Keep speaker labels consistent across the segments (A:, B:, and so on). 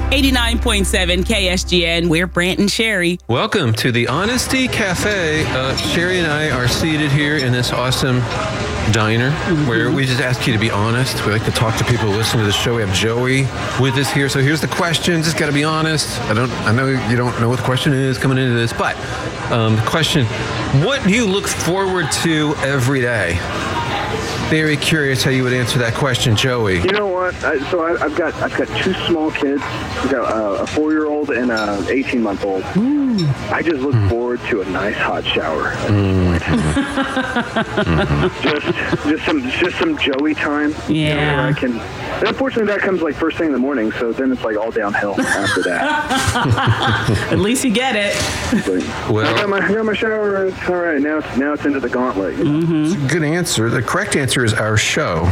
A: 89.7 KSGN, we're Brant and Sherry.
B: Welcome to the Honesty Cafe. Sherry and I are seated here in this awesome diner where we just ask you to be honest. We like to talk to people who listen to the show. We have Joey with us here. So here's the question. Just got to be honest. I know you don't know what the question is coming into this, but the question, what do you look forward to every day? Very curious how you would answer that question, Joey.
C: You know what? I've got two small kids. I've got a 4-year-old and an 18-month-old. I just look forward to a nice hot shower. Just some Joey time.
A: Yeah.
C: Where I can. And unfortunately, that comes like first thing in the morning, so then it's like all downhill after that.
A: At least you get it.
C: Well, I got my shower. It's all right. Now it's into the gauntlet.
B: It's a good answer. The correct answer is our show.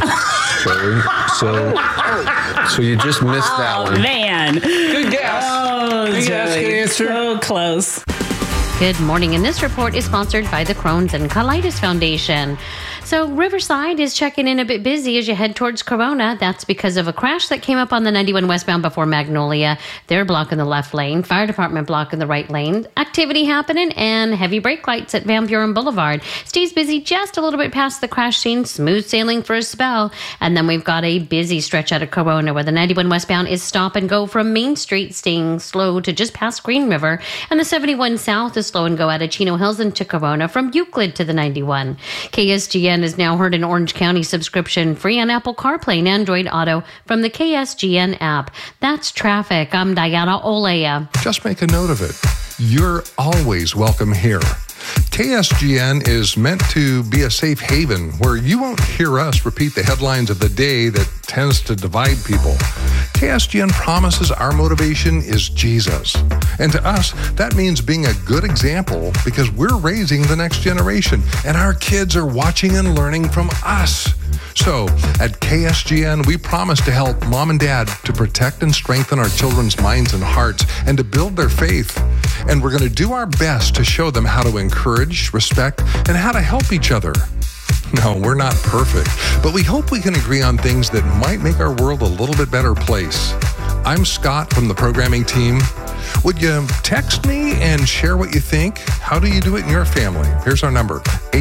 B: So you just missed that one.
A: Man.
B: Good guess.
A: Oh,
B: good guess. Good answer.
A: So close.
D: Good morning, and this report is sponsored by the Crohn's and Colitis Foundation. So Riverside is checking in a bit busy as you head towards Corona. That's because of a crash that came up on the 91 westbound before Magnolia. They're blocking the left lane, fire department blocking the right lane. Activity happening and heavy brake lights at Van Buren Boulevard. Stays busy just a little bit past the crash scene, smooth sailing for a spell. And then we've got a busy stretch out of Corona where the 91 westbound is stop and go from Main Street, staying slow to just past Green River. And the 71 south is slow and go out of Chino Hills into Corona from Euclid to the 91. KSGN is now heard in Orange County subscription free on Apple CarPlay and Android Auto from the KSGN app. That's traffic. I'm Diana Olea.
E: Just make a note of it. You're always welcome here. KSGN is meant to be a safe haven where you won't hear us repeat the headlines of the day that tends to divide people. KSGN promises our motivation is Jesus. And to us, that means being a good example because we're raising the next generation and our kids are watching and learning from us. So at KSGN, we promise to help mom and dad to protect and strengthen our children's minds and hearts and to build their faith. And we're going to do our best to show them how to encourage, respect, and how to help each other. No, we're not perfect, but we hope we can agree on things that might make our world a little bit better place. I'm Scott from the programming team. Would you text me and share what you think? How do you do it in your family? Here's our number,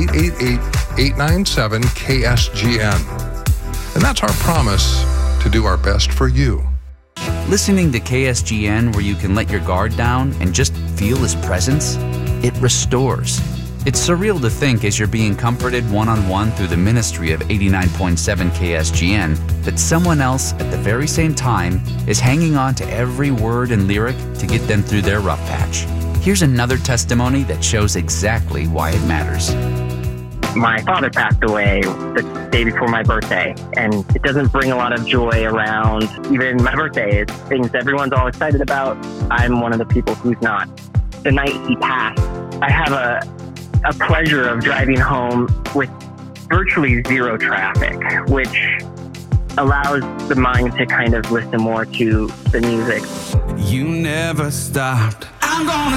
E: 888-897-KSGN. And that's our promise to do our best for you.
F: Listening to KSGN where you can let your guard down and just feel his presence, it restores. It's surreal to think as you're being comforted one-on-one through the ministry of 89.7 KSGN that someone else at the very same time is hanging on to every word and lyric to get them through their rough patch. Here's another testimony that shows exactly why it matters.
G: My father passed away the day before my birthday, and it doesn't bring a lot of joy around even my birthday. It's things everyone's all excited about. I'm one of the people who's not. The night he passed, I have a pleasure of driving home with virtually zero traffic, which allows the mind to kind of listen more to the music.
H: You never stopped. I'm gonna